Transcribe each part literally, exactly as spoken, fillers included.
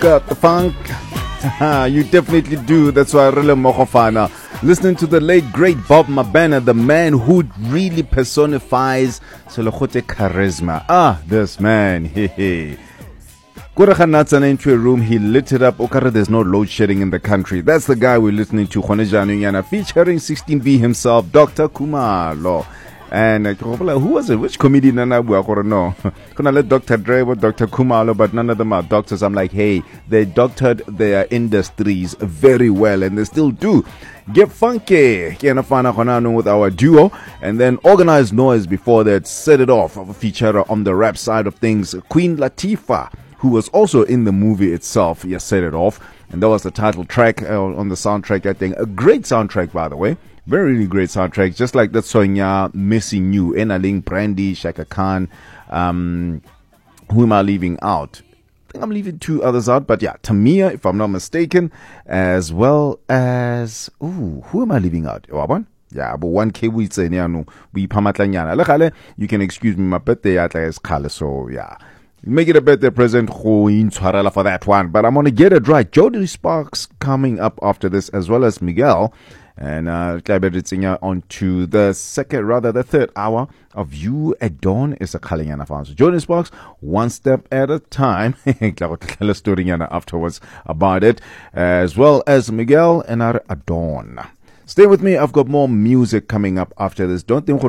got the funk. You definitely do. That's why I really mokofana. Listening to the late great Bob Mabena, the man who really personifies Solochote charisma. Ah, this man. Hehe. Kurakhanatsan into a room, he lit it up. Okara, there's no load shedding in the country. That's the guy we're listening to, Khonejanu Nyana, featuring sixteen V himself, Doctor Khumalo. And uh, who was it? Which comedian? No, gonna let Doctor Dre or Doctor Khumalo, but none of them are doctors. I'm like, hey, they doctored their industries very well, and they still do. Get funky, with our duo, and then Organized Noise before that. Set it off, a feature on the rap side of things. Queen Latifah, who was also in the movie itself, yes, Set It Off, and that was the title track uh, on the soundtrack. I think a great soundtrack, by the way. Very, really great soundtrack. Just like that Sonya, Missing You, Enaling, Brandy, Shaka Khan. Um, who am I leaving out? I think I'm leaving two others out, but yeah, Tamia, if I'm not mistaken, as well as, ooh, who am I leaving out? One? Yeah, but one K we say, we pamatlanyana. You can excuse me, my birthday at is color, so yeah. Make it a birthday present for that one. But I'm going to get it right. Jody Sparks coming up after this, as well as Miguel. And uh, on to the second, rather the third hour of You at Dawn is a Kaliana fan. So Jody Sparks, one step at a time. Tell a story afterwards about it, as well as Miguel and our Dawn. Stay with me. I've got more music coming up after this. Don't think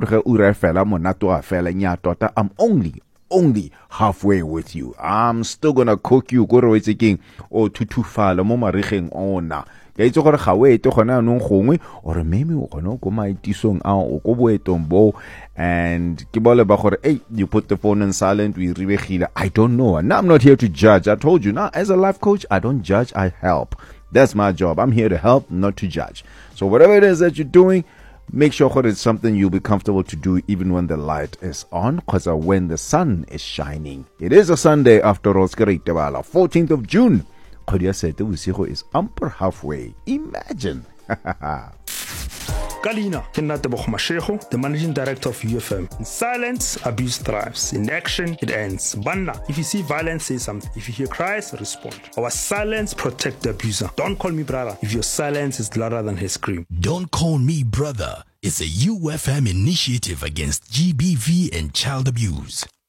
I'm only only halfway with you. I'm still gonna cook you go king or tutufala mo marigeng ona ya itse gore ga we to gona no gongwe or maybe o gona go maitisong a o go boetong bo and ke bole ba gore hey, you put the phone on silent, we rebegile. I don't know. Now I'm not here to judge. I told you now, as a life coach, I don't judge, I help. That's my job. I'm here to help, not to judge. So whatever it is that you're doing, make sure it's something you'll be comfortable to do even when the light is on, because when the sun is shining. It is a Sunday after all, fourteenth of June. Kodia said the Usiho is umper halfway. Imagine. Kalina, the managing director of U F M. In silence, abuse thrives. In action, it ends. Banna, if you see violence, say something. If you hear cries, respond. Our silence protect the abuser. Don't call me brother if your silence is louder than his scream. Don't Call Me Brother is a U F M initiative against G B V and child abuse.